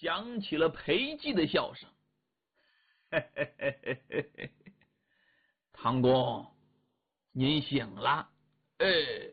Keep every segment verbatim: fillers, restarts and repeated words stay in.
响起了裴寂的笑声。嘿嘿嘿嘿嘿嘿，唐公，您醒了。哎，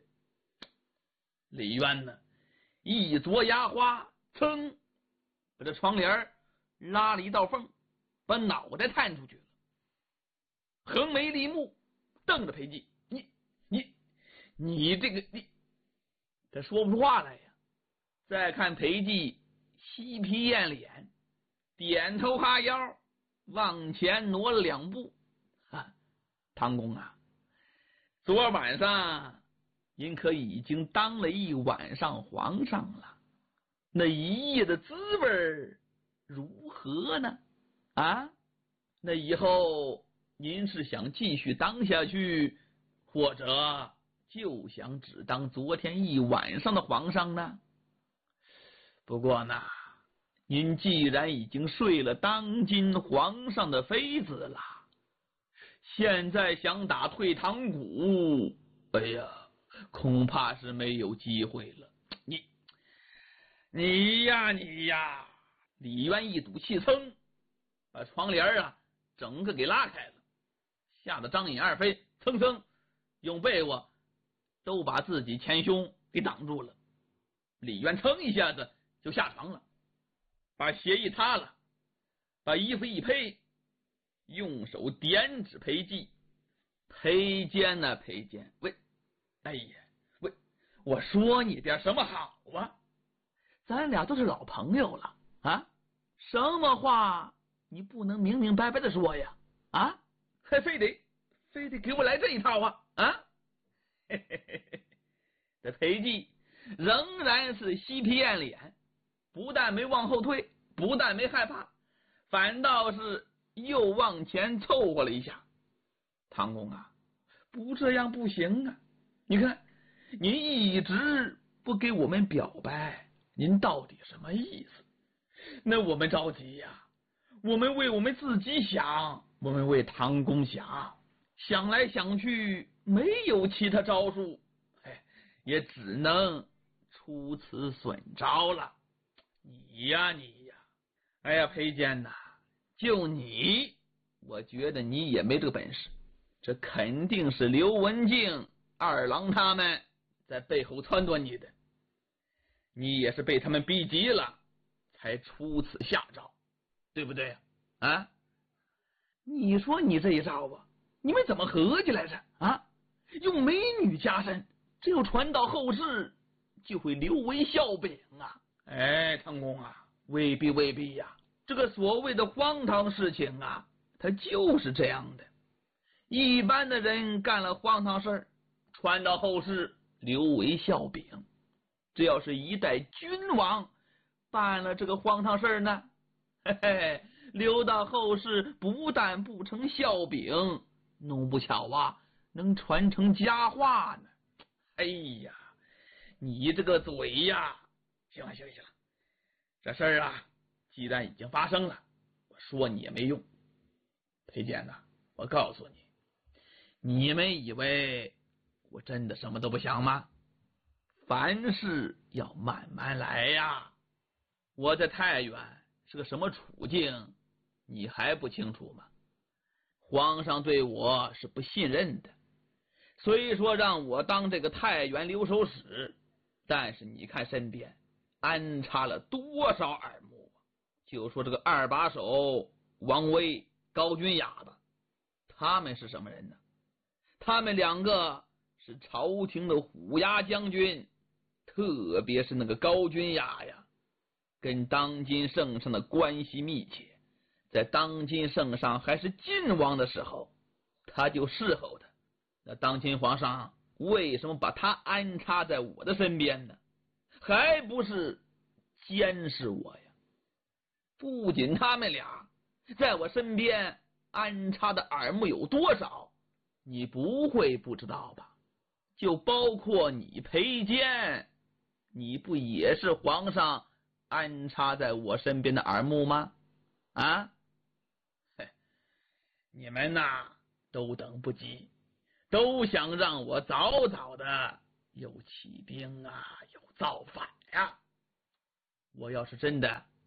李渊呢，一撮牙花，噌，把这窗帘拉了一道缝，把脑袋探出去了，横眉立目，瞪着裴寂，你你你这个你，他说不出话来呀。再看裴寂嬉皮艳脸，点头哈腰，往前挪了两步。啊，唐公啊，昨晚上您可已经当了一晚上皇上了，那一夜的滋味如何呢？啊，那以后您是想继续当下去，或者就想只当昨天一晚上的皇上呢？不过呢，您既然已经睡了当今皇上的妃子了，现在想打退堂鼓，哎呀，恐怕是没有机会了。你你呀你呀！李渊一赌气，噌，把窗帘啊整个给拉开了，吓得张颖、二妃蹭蹭用被窝都把自己前胸给挡住了。李渊噌一下子就下床了，把鞋一塌了，把衣服一披，用手点指裴寂：“裴坚呐，裴坚，喂，哎呀，喂，我说你点什么好啊？咱俩都是老朋友了啊，什么话你不能明明白白的说呀？啊，还非得非得给我来这一套啊？啊！”嘿嘿嘿嘿，这裴寂仍然是嬉皮艳脸，不但没往后退，不但没害怕，反倒是又往前凑合了一下。唐公啊，不这样不行啊！你看，您一直不给我们表白，您到底什么意思？那我们着急呀、啊，我们为我们自己想，我们为唐公想，想来想去没有其他招数，哎，也只能出此损招了。你呀你呀，哎呀，裴坚呐，就你，我觉得你也没这个本事，这肯定是刘文静、二郎他们在背后撺掇你的，你也是被他们逼急了才出此下招，对不对啊？你说你这一招啊，你们怎么合计来着啊？用美女加身，这要传到后世就会留为笑柄啊！哎，唐公啊，未必未必呀、啊，这个所谓的荒唐事情啊，它就是这样的。一般的人干了荒唐事，传到后世留为笑柄。这要是一代君王办了这个荒唐事呢，嘿嘿，留到后世不但不成笑柄，弄不巧啊，能传成佳话呢。哎呀，你这个嘴呀！行了行了行了，这事儿啊，既然已经发生了，我说你也没用。裴坚呐，我告诉你，你们以为我真的什么都不想吗？凡事要慢慢来呀。我在太原是个什么处境，你还不清楚吗？皇上对我是不信任的，虽说让我当这个太原留守使，但是你看身边安插了多少耳目啊！就说这个二把手王威、高君雅吧，他们是什么人呢？他们两个是朝廷的虎牙将军，特别是那个高君雅呀，跟当今圣上的关系密切。在当今圣上还是晋王的时候，他就侍候他。那当今皇上为什么把他安插在我的身边呢？还不是监视我呀！不仅他们俩在我身边安插的耳目有多少，你不会不知道吧？就包括你裴坚，你不也是皇上安插在我身边的耳目吗？啊，嘿，你们呐都等不及，都想让我早早的有起兵啊，有造反呀！我要是真的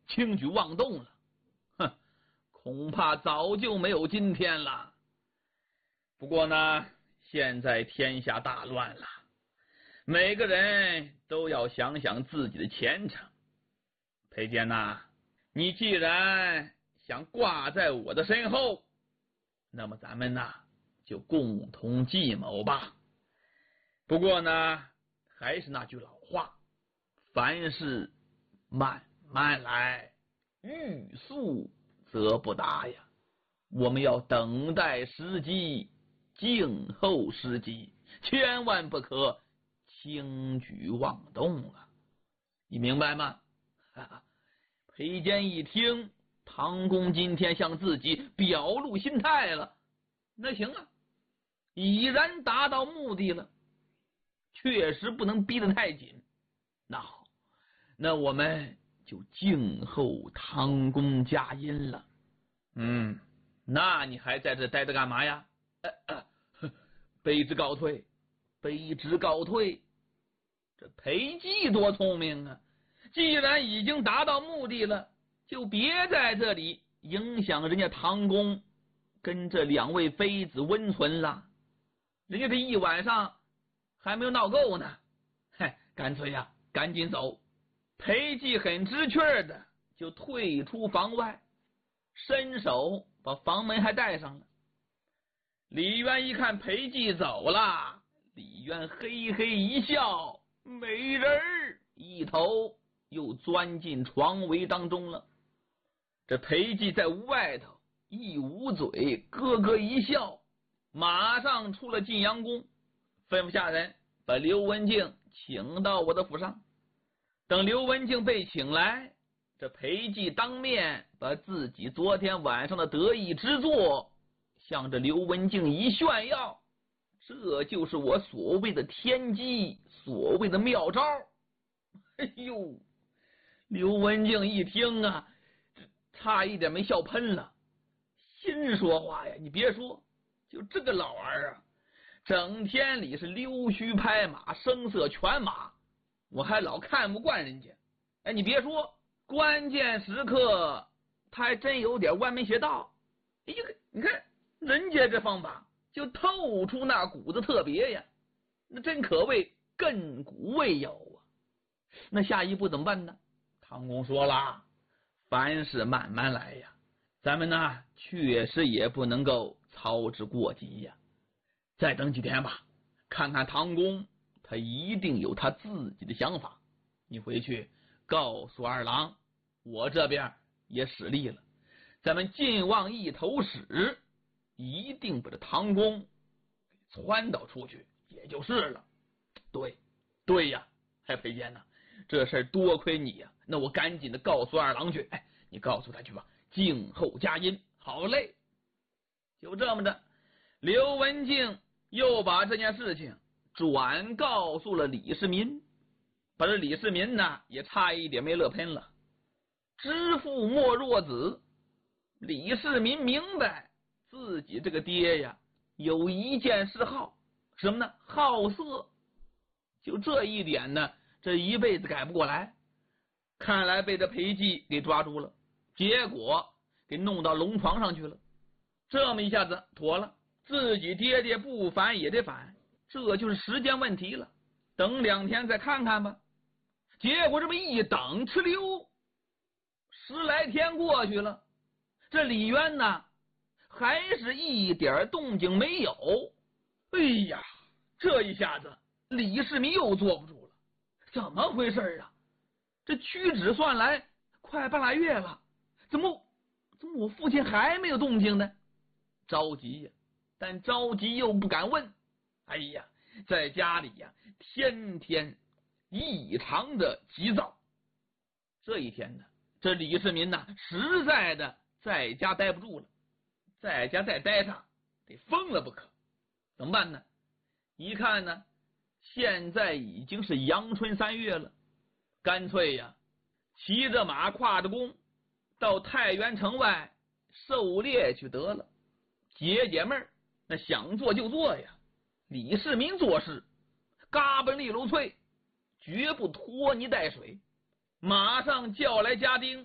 轻举妄动了，哼，恐怕早就没有今天了。不过呢，现在天下大乱了，每个人都要想想自己的前程。裴坚呐，你既然想挂在我的身后，那么咱们呐就共同计谋吧。不过呢，还是那句老话，凡事慢慢来，欲速则不达呀。我们要等待时机，静候时机，千万不可轻举妄动啊！你明白吗？哈哈，裴坚一听唐公今天向自己表露心态了，那行啊，已然达到目的了，确实不能逼得太紧。那好，那我们就静候唐公佳音了。嗯，那你还在这待着干嘛呀？呃呃，卑职告退，卑职告退。这裴寂多聪明啊！既然已经达到目的了，就别在这里影响人家唐公跟这两位妃子温存了。人家这一晚上还没有闹够呢，嗨，干脆呀，赶紧走。裴寂很知趣的就退出房外，伸手把房门还带上了。李渊一看裴寂走了，李渊嘿嘿一笑，美人儿，一头又钻进床围当中了。这裴寂在屋外头一捂嘴，咯咯一笑，马上出了晋阳宫，吩咐下人把刘文静请到我的府上。等刘文静被请来，这裴寂当面把自己昨天晚上的得意之作向着刘文静一炫耀，这就是我所谓的天机，所谓的妙招。哎呦，刘文静一听啊，差一点没笑喷了。心说话呀，你别说，就这个老儿啊，整天里是溜须拍马，声色犬马，我还老看不惯人家。哎，你别说，关键时刻他还真有点歪门邪道。哎呀，你看人家这方法就透出那股子特别呀，那真可谓亘古未有啊。那下一步怎么办呢？唐公说了，凡事慢慢来呀，咱们呢确实也不能够操之过急呀。再等几天吧，看看唐公他一定有他自己的想法。你回去告诉二郎，我这边也使力了，咱们晋望一头使，一定把这唐公给撺导出去，也就是了。对，对呀，还裴坚呢，这事儿多亏你呀。那我赶紧的告诉二郎去，哎，你告诉他去吧，静候佳音。好嘞，就这么着，刘文静又把这件事情转告诉了李世民，把这李世民呢也差一点没乐喷了。知父莫若子，李世民明白自己这个爹呀有一件嗜好，什么呢？好色。就这一点呢，这一辈子改不过来。看来被这裴寂给抓住了，结果给弄到龙床上去了。这么一下子妥了，自己爹爹不反也得反，这就是时间问题了。等两天再看看吧。结果这么一等，哧溜，十来天过去了，这李渊呢还是一点动静没有。哎呀，这一下子李世民又坐不住了，怎么回事啊？这屈指算来快半拉月了，怎么怎么我父亲还没有动静呢？着急呀，但着急又不敢问。哎呀，在家里呀，天天异常的急躁。这一天呢，这李世民呢实在的在家待不住了，在家再待上得疯了不可。怎么办呢？一看呢，现在已经是阳春三月了，干脆呀，骑着马挎着弓到太原城外狩猎去得了，解解闷儿。那想做就做呀。李世民做事嘎嘣利落脆，绝不拖泥带水，马上叫来家丁，